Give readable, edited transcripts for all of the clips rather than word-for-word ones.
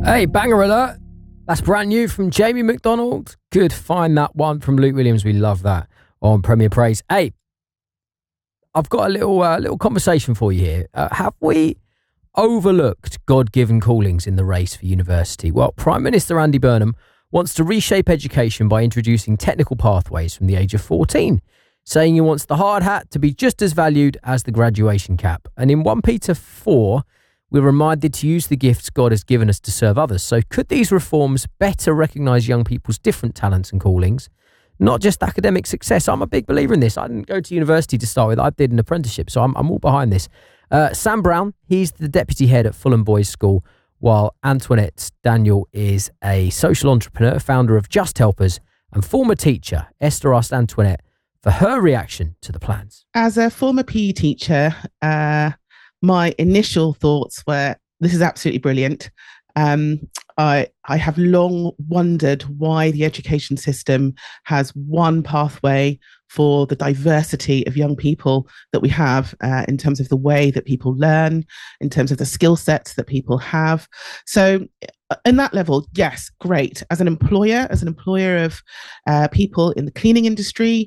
Hey, banger alert. That's brand new from Jamie McDonald. Good find that one from Luke Williams. We love that on Premier Praise. Hey, I've got a little conversation for you here. Have we overlooked God-given callings in the race for university? Well, Prime Minister Andy Burnham wants to reshape education by introducing technical pathways from the age of 14, saying he wants the hard hat to be just as valued as the graduation cap. And in 1 Peter 4, we're reminded to use the gifts God has given us to serve others. So could these reforms better recognise young people's different talents and callings, not just academic success? I'm a big believer in this. I didn't go to university to start with. I did an apprenticeship, so I'm all behind this. Sam Brown, he's the deputy head at Fulham Boys School, while Antoinette Daniel is a social entrepreneur, founder of Just Helpers, and former teacher. Esther asked Antoinette for her reaction to the plans. As a former PE teacher, my initial thoughts were, this is absolutely brilliant. I have long wondered why the education system has one pathway for the diversity of young people that we have in terms of the way that people learn, in terms of the skill sets that people have. So in that level, yes, great. As an employer of people in the cleaning industry,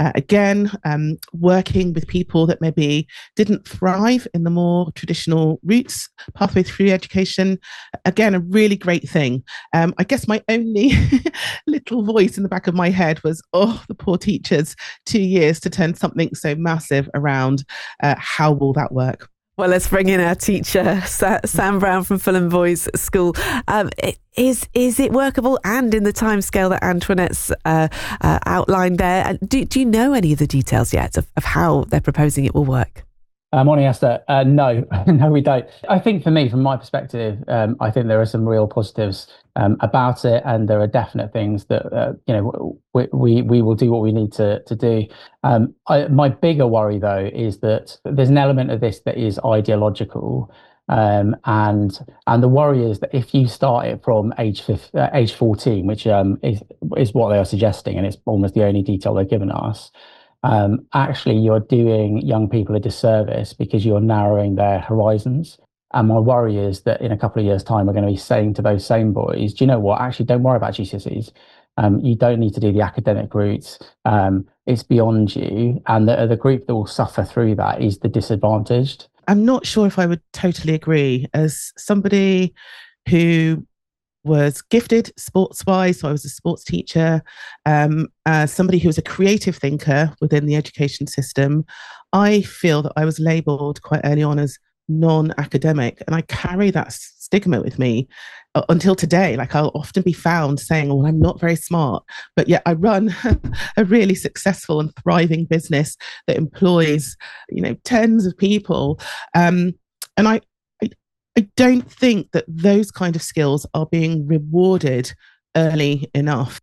working with people that maybe didn't thrive in the more traditional routes, pathway through education, again, a really great thing. I guess my only little voice in the back of my head was, the poor teachers, 2 years to turn something so massive around. How will that work? Well, let's bring in our teacher, Sam Brown from Fulham Boys School. Is it workable and in the timescale that Antoinette's outlined there? Do you know any of the details yet of how they're proposing it will work? Morning, Esther. No, we don't. I think for me, from my perspective, I think there are some real positives about it, and there are definite things that we will do what we need to do. My bigger worry, though, is that there's an element of this that is ideological, and the worry is that if you start it from age 14, which is what they are suggesting, and it's almost the only detail they've given us. Actually, you're doing young people a disservice because you're narrowing their horizons. And my worry is that in a couple of years' time, we're going to be saying to those same boys, do you know what? Actually, don't worry about GCSEs. You don't need to do the academic routes. It's beyond you. And the group that will suffer through that is the disadvantaged. I'm not sure if I would totally agree. As somebody who was gifted sports-wise, so I was a sports teacher, somebody who was a creative thinker within the education system, I feel that I was labelled quite early on as non-academic, and I carry that stigma with me until today. Like, I'll often be found saying, well, I'm not very smart, but yet I run a really successful and thriving business that employs, tens of people. And I don't think that those kind of skills are being rewarded early enough.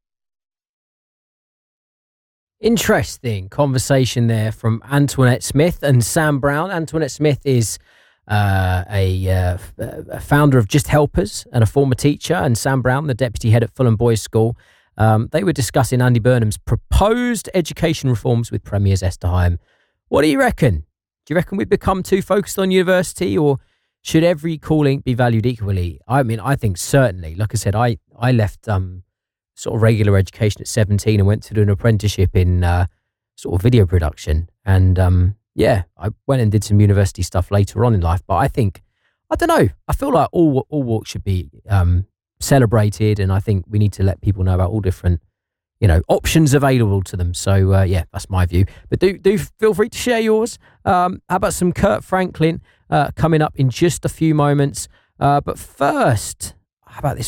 Interesting conversation there from Antoinette Smith and Sam Brown. Antoinette Smith is a founder of Just Helpers and a former teacher, and Sam Brown, the deputy head at Fulham Boys School. They were discussing Andy Burnham's proposed education reforms with Premier's Esther Higham. What do you reckon? Do you reckon we've become too focused on university, or should every calling be valued equally? I mean, I think certainly. Like I said, I left sort of regular education at 17 and went to do an apprenticeship in sort of video production. And I went and did some university stuff later on in life. But I think, I don't know, I feel like all walks should be celebrated. And I think we need to let people know about all different, options available to them. So, that's my view. But do feel free to share yours. How about some Kurt Franklin coming up in just a few moments? But first, how about this